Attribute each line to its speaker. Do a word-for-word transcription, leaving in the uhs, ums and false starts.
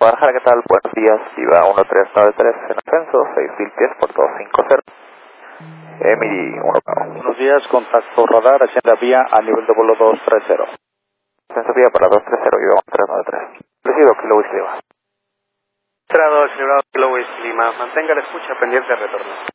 Speaker 1: Guadalajara, ¿qué tal? Buenos días, Viva uno tres nueve tres en ascenso, seis mil pies por dos cinco cero. Emily uno.
Speaker 2: Buenos días, contacto radar, hacienda vía a nivel de vuelo dos tres cero.
Speaker 1: Ascenso vía para dos tres cero, Viva uno tres nueve tres. Recibido, Kilo Whisky Lima.
Speaker 3: Trado, celebrado Kilo Whisky Lima, mantenga la escucha pendiente de retorno.